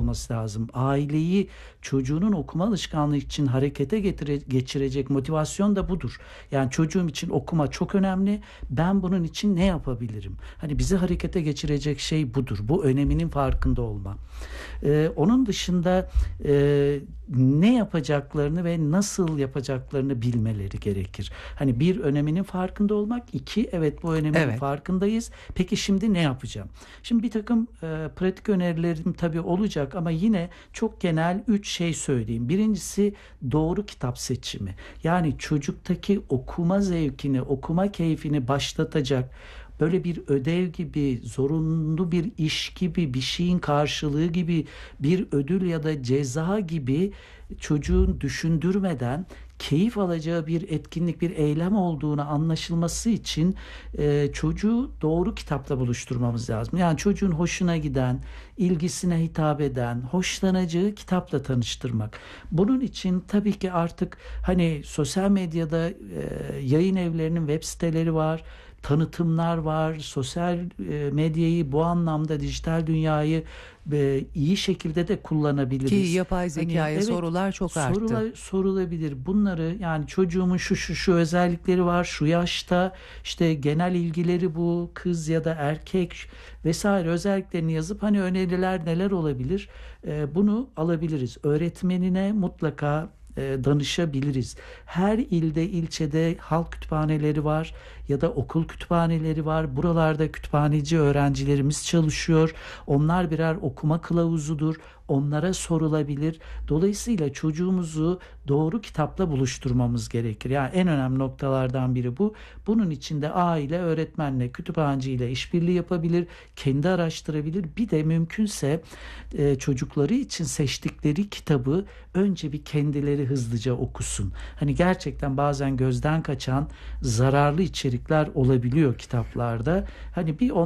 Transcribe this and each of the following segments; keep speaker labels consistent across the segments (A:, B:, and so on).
A: olması lazım. Aileyi çocuğunun okuma alışkanlığı için harekete geçirecek motivasyon da budur. Yani çocuğum için okuma çok önemli. Ben bunun için ne yapabilirim? Hani bizi harekete geçirecek şey budur. Bu öneminin farkında olma. Onun dışında ne yapacaklarını ve nasıl yapacaklarını bilmeleri gerekir. Hani bir, öneminin farkında olmak. İki, evet bu önemin farkındayız. Peki şimdi ne yapacağım? Şimdi bir takım pratik önerilerim tabii olacak ama yine çok genel 3 şey söyleyeyim. Birincisi doğru kitap seçimi. Yani çocuktaki okuma zevkini, okuma keyfini başlatacak, böyle bir ödev gibi, zorunlu bir iş gibi, bir şeyin karşılığı gibi, bir ödül ya da ceza gibi çocuğun düşündürmeden keyif alacağı bir etkinlik, bir eylem olduğunu anlaşılması için çocuğu doğru kitapla buluşturmamız lazım. Yani çocuğun hoşuna giden, ilgisine hitap eden, hoşlanacağı kitapla tanıştırmak. Bunun için tabii ki artık hani sosyal medyada yayın evlerinin web siteleri var, tanıtımlar var. Sosyal medyayı bu anlamda, dijital dünyayı iyi şekilde de kullanabiliriz.
B: Ki yapay zekaya sorular çok arttı.
A: Sorulabilir. Bunları, yani çocuğumun şu özellikleri var, şu yaşta, işte genel ilgileri bu, kız ya da erkek vesaire özelliklerini yazıp hani öneriler neler olabilir, bunu alabiliriz. Öğretmenine mutlaka danışabiliriz. Her ilde, ilçede halk kütüphaneleri var ya da okul kütüphaneleri var. Buralarda kütüphaneci öğrencilerimiz çalışıyor. Onlar birer okuma kılavuzudur. Onlara sorulabilir. Dolayısıyla çocuğumuzu doğru kitapla buluşturmamız gerekir. Yani en önemli noktalardan biri bu. Bunun için de aile, öğretmenle, kütüphaneciyle işbirliği yapabilir, kendi araştırabilir. Bir de mümkünse çocukları için seçtikleri kitabı önce bir kendileri hızlıca okusun. Hani gerçekten bazen gözden kaçan zararlı içerikler olabiliyor kitaplarda. Hani bir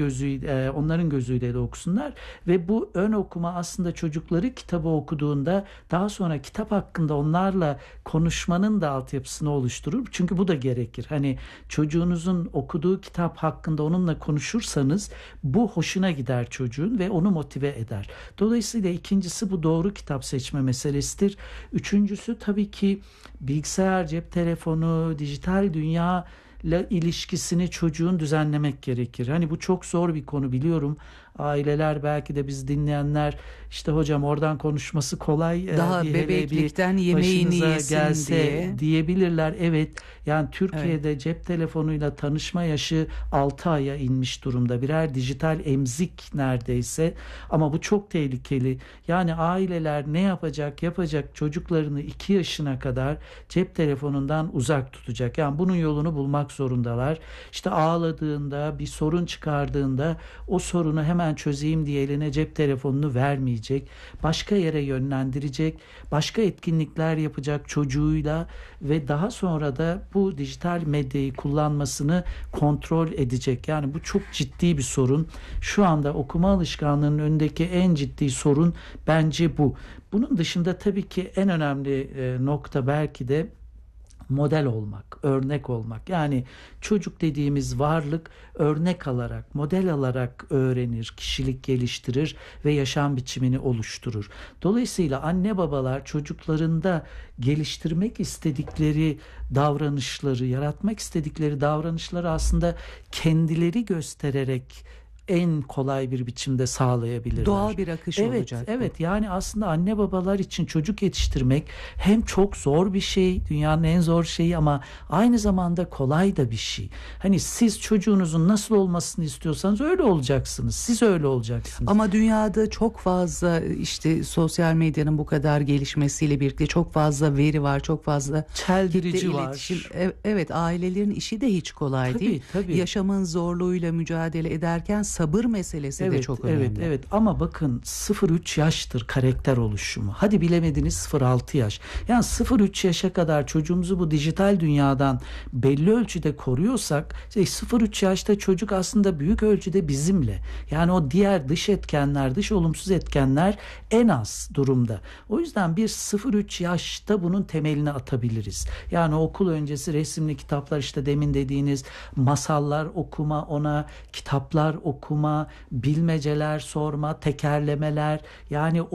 A: onların gözüyle de okusunlar ve bu ön okuma aslında çocukları kitabı okuduğunda daha sonra kitap hakkında onlarla konuşmanın da altyapısını oluşturur. Çünkü bu da gerekir. Hani çocuğunuzun okuduğu kitap hakkında onunla konuşursanız bu hoşuna gider çocuğun ve onu motive eder. Dolayısıyla ikincisi bu doğru kitap seçme meselesidir. Üçüncüsü tabii ki bilgisayar, cep telefonu, dijital dünya ile ilişkisini çocuğun düzenlemek gerekir. Hani bu çok zor bir konu, biliyorum. Aileler, belki de biz dinleyenler, işte hocam oradan konuşması kolay.
B: Daha bebeklikten yemeğini yesin diye
A: diyebilirler. Evet, yani Türkiye'de cep telefonuyla tanışma yaşı 6 aya inmiş durumda. Birer dijital emzik neredeyse, ama bu çok tehlikeli. Yani aileler ne yapacak çocuklarını 2 yaşına kadar cep telefonundan uzak tutacak. Yani bunun yolunu bulmak zorundalar. İşte ağladığında, bir sorun çıkardığında o sorunu hemen çözeyim diye eline cep telefonunu vermeyecek. Başka yere yönlendirecek. Başka etkinlikler yapacak çocuğuyla ve daha sonra da bu dijital medyayı kullanmasını kontrol edecek. Yani bu çok ciddi bir sorun. Şu anda okuma alışkanlığının önündeki en ciddi sorun bence bu. Bunun dışında tabii ki en önemli nokta belki de model olmak, örnek olmak. Yani çocuk dediğimiz varlık örnek alarak, model alarak öğrenir, kişilik geliştirir ve yaşam biçimini oluşturur. Dolayısıyla anne babalar çocuklarında geliştirmek istedikleri davranışları, yaratmak istedikleri davranışları aslında kendileri göstererek en kolay bir biçimde sağlayabilirler.
B: Doğal bir akış olacak.
A: Evet, yani aslında anne babalar için çocuk yetiştirmek hem çok zor bir şey, dünyanın en zor şeyi, ama aynı zamanda kolay da bir şey. Hani siz çocuğunuzun nasıl olmasını istiyorsanız öyle olacaksınız. Siz öyle olacaksınız.
B: Ama dünyada çok fazla, işte sosyal medyanın bu kadar gelişmesiyle birlikte çok fazla veri var, çok fazla
A: çeldirici var.
B: İletişim. Evet, ailelerin işi de hiç kolay değil.
A: Tabii.
B: Yaşamın zorluğuyla mücadele ederken sabır meselesi de çok önemli.
A: Evet, ama bakın 0-3 yaştır karakter oluşumu. Hadi bilemediniz 0-6 yaş. Yani 0-3 yaşa kadar çocuğumuzu bu dijital dünyadan belli ölçüde koruyorsak, 0-3 yaşta çocuk aslında büyük ölçüde bizimle. Yani o diğer dış etkenler, dış olumsuz etkenler en az durumda. O yüzden bir 0-3 yaşta bunun temelini atabiliriz. Yani okul öncesi resimli kitaplar, işte demin dediğiniz masallar okuma, ona kitaplar okuma, bilmeceler sorma, tekerlemeler, yani